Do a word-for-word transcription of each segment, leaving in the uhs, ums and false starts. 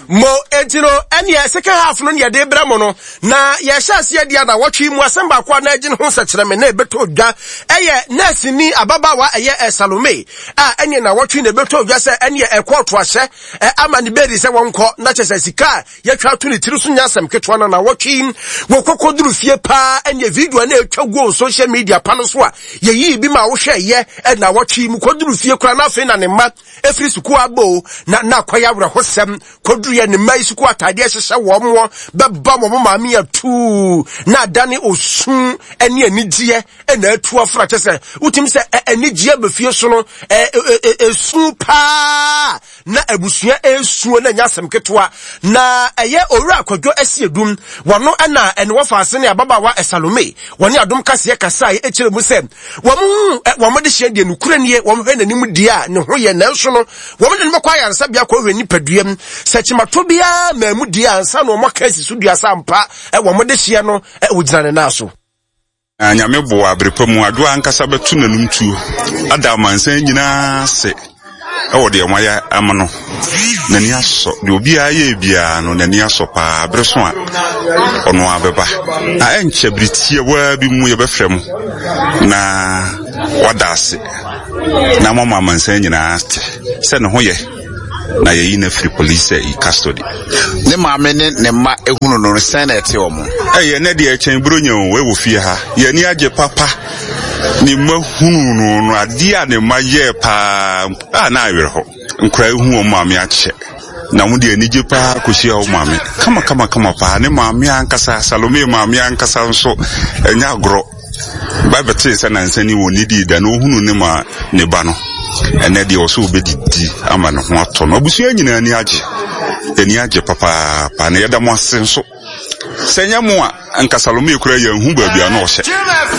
mo etino ene ye second half no ye de bramo no na ye hyase dia na wotwe mu asamba kwa na agin ho sekere me na ebeto dwa eye nurse ni ababawa eye Salome a ene na wotwe na ebeto dwa se ene ekoto ahye amani bedi se wonko na chese sika ye twa to ni tiri so nyasem ketwa na na wotwe wokokoduru fie pa ene video na etwa go social media pa no so a ye yi bi ma wo hwe ye na wotwe mu koduru fie kura na fe na ne ma efri suku abo na na kwaya wura hosem koduru ye ne mai suku atade hyehye wo mo beba mo maami atu na dane osun ene anigye na atu afra chese utim se anigye befie so no esu pa na abusua esu na nyasem ketwa na eye owura akwadwo asiedum wono na ene wofaase ne ababawa Salome woni adom kase kasa e kire mu se wo mu wo mo de hye de nukura nie wo mo hwe nanim dia ne ho ye na nso no wo mo de me kwa yansa bia kwa hwe nipaduam sechimato bia mamu dia ansa no mo kasi so dua sampa e wo mo de hye no e wogina na so anyame bo abrepamu ado ankasa betu nanum tuo ada mansan nyina se e wo de nwaya amano nani aso de obi aye bia no nani aso pa abreso a ono abeba na enche britie wa bi mu ye befrem na wadase na mama mansan nyina se ne ho ye na ye na free police e custody ne maame ne ne ma ehunu no senate omo eh ne de echen bronya we wo fie ha ye ni age papa ni mahunu no no ade a ne ma ye pa a na awere ho nkra ehu o maame ache na mu de anije pa kosia o maame kama kama kama pa ne maame ankasa Salome maame ankasa nso enya agro ba bete se na nsani woni di da no hunu ne ma ne ba no ene de oso obedidi ama no ho ato no busua nyina ni age eni age papa pa ne yeda mo asenso senya mo a anka Salome kura ya hu ba bia no ohye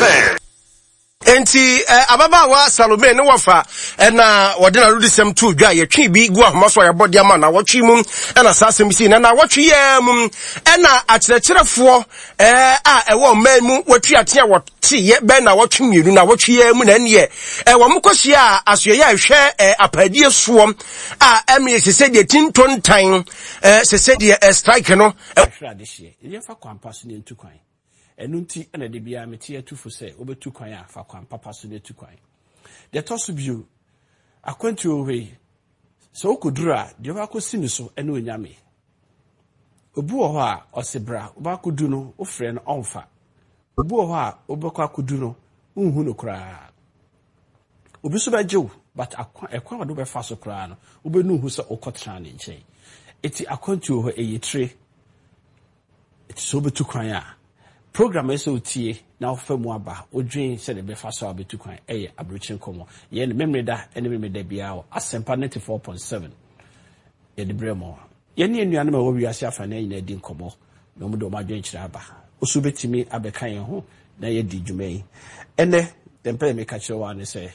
enti ababawa Salome ne wafa na wode na rudisem tu dwa ye twi bi gu ahomaso ya body ama na wotwi mum na sasem si na na wotwi ya mum na akyerɛkyerɛfo eh a ewo man mu wotwi atea wote ye be na wotwi mienu na wotwi ya mu na ne eh wo mkosi a asoye ya hwɛ apadie so a emi sese de tintontan eh sese de strike no hwɛ ade hye ye fa kwampa so ne ntu kwan enunti ena de bia meti atufu se obetu kwan a fa kwan papa so netu kwan de toso bio akwantu owe so okodura de ba kosi ni so ena onyame obu ho a osebra oba kodu no ofre no onfa obu ho a obekwa kodu no unhu no kra obi so bejew but akwa ekwa wado be fa so kra no obenu hu se okotra ne nche eti akwantu ho eyitre eti so betu kwan a program eso tie na ofa mu aba odwen se de be fa so abetu kwan eye abrochen komo ye ne memreda ene memreda bia o asempa ninety-four point seven ye de bremo ye ne enuane ma wo wiase afa na yin adi nkomo na mu de o madwen kira aba osu betimi abeka yen ho na ye di dwumai ene tempe me ka kire wa ne se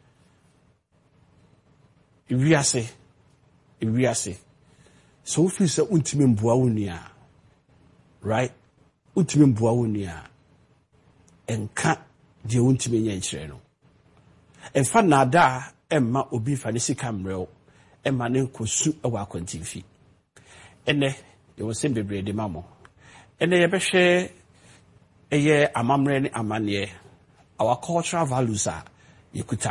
wiase wiase so fi se untimi mboa wonua right utime mboa wonua enka de untime nya nkyere no emfa nada emma obi fa ne sika mreo emma ne nkosu ewa akwantimfi ene ye wo sem bebre de mamo ene ye behwe eye amamre ne amane our cultural values are yekuta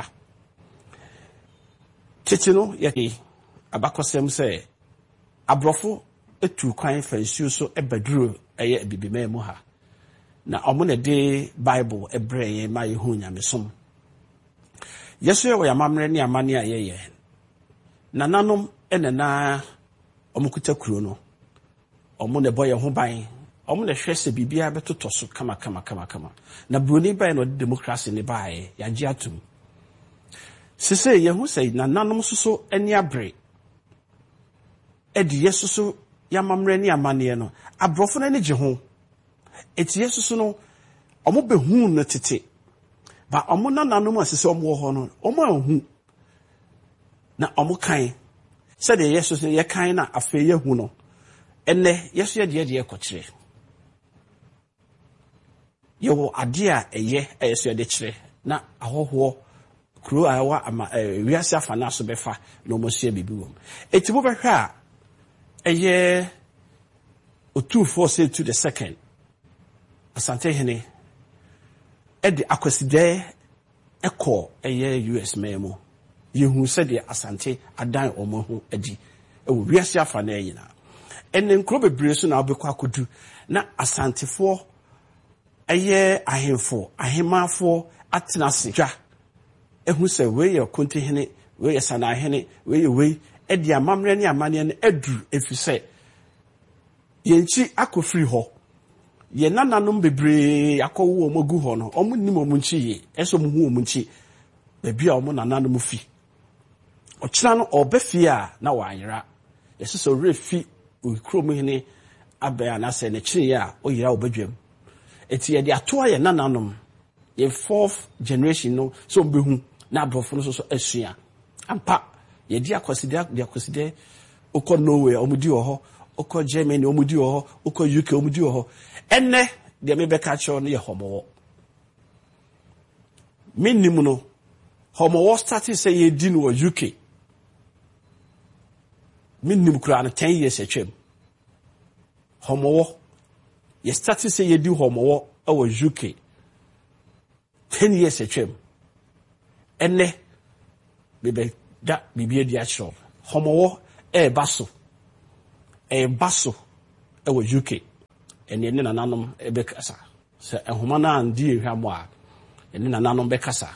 tetino ye abakosem se abrofo etu kwan fansuo so ebaduro eye bibime mu ha na omo na de bible ebreye ma yehu nyamesom yeso ye wo yamamre ne amane ayeye na nanom enena omo kuta kuro no omo na boye ho ban omo na hwese bibia betoto so kama kama kama kama na broni ban no democracy ne bae yaje atum sese yehu sei na nanom soso eni abre edi yeso so yamamre ne amane no abrofo na ne je ho eti yeso so no omo behu no tete ba omo na nanom asese omo ho no omo ahu na omo kan se de yeso so ye kan na afa ye hu no enne yeso ye de de ekokire ye wo ade a eye yeso ye de kire na ahoho kuro awa ama wiase afa na so befa no mo sie bibi wom eti bo behwa ɛyɛ Otumfuo say to the second Asante Hene ɛde akwasidɛ ɛkɔ ɛyɛ U S memo yehu sɛ de Asante adan ɔmo ho adi ɛwɔ wiase afa na ɛyina ɛne nkro bebree so na obekɔ akodu na Asantefoɔ ɛyɛ ahemfo ahemafo atena se dwa ɛhu sɛ we yɛ Konte Hene we yɛ Sana Hene we yɛ we ɛde amamre ne amane ne adu efisɛ yɛnchi akɔfiri hɔ ye nananom bebree akɔwo ɔmo gu hɔ no ɔmo nim ɔmo nchi ye ɛso mo hu ɔmo nchi baabi a ɔmo nananom fi ɔkyena no ɔbɛfie a na wanyera yɛsɛ sɛ ɔwerɛ fi okrom hene abɛn anasɛ ne kyerɛ a ɔyera ɔbɛdwam eti yɛde ato ayɛ nananom ye fourth generation no so ɔbɛhu na abrɔfo no so so asua ampa yɛde akɔside de akɔside okɔ Norway ɔmo di wɔ hɔ okɔ Germany ɔmo di wɔ hɔ okɔ U K ɔmo di wɔ hɔ enne de me bɛka kyerɛ no yɛ homowo minnim no homowo started sɛ yɛ di no wɔ U K minnim kura no ten years atwam homowo yɛ started sɛ yɛ di homowo ɛwɔ U K ten years atwam enne me bɛ da bibie di akyerɛ homowo e baso e baso ɛwɔ U K ene ne nananom ebekasa se ehoma na andi ehwamo a ene nananom bekasa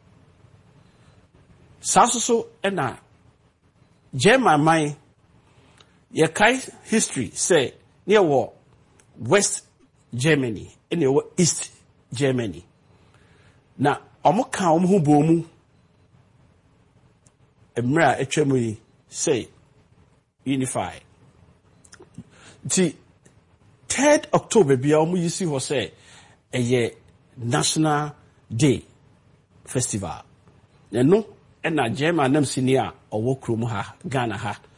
sasoso ena German man ye kai history say near wo West Germany ene wo East Germany na omo ka omo hu bo mu emra etwemu yi say unify ti third October bia omo yisi ho say eye National Day Festival. Ne no ena German nam sini a owo krom ha Ghana ha